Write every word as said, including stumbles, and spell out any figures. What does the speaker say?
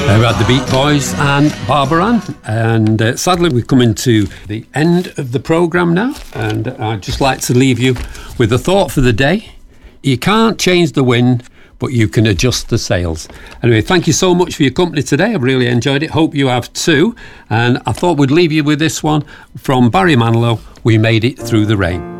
We had the Beat Boys and Barbara Ann, and uh, sadly we're coming to the end of the programme now, and I'd just like to leave you with a thought for the day. You can't change the wind, but you can adjust the sails. Anyway, thank you so much for your company today. I've really enjoyed it. Hope you have too. And I thought we'd leave you with this one from Barry Manilow, We Made It Through the Rain.